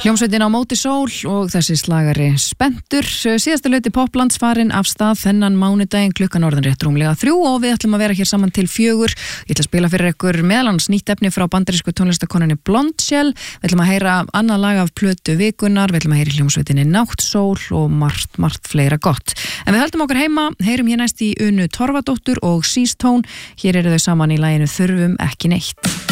Hljómsveitin á móti sól og þessi slagari spenntur. Síðasta hluti Poplands farinn af stað þennan mánudaginn klukkan orðin rétt rúmlega 3 og við ætlum að vera hér saman til 4. Ég ætla að spila fyrir ykkur meðalans nýtt efni frá bandarísku tónlistakonunni Blondshell. Við ætlum að heyra annað lag af plötu vikunar, við ætlum að heyra í hljómsveitinni Náttsól og margt fleira gott. En við höldum okkur heima, heyrum hér næst í Unu Torfadóttur og Seastone. Hér eru þau saman í laginu Þurfum ekki neitt.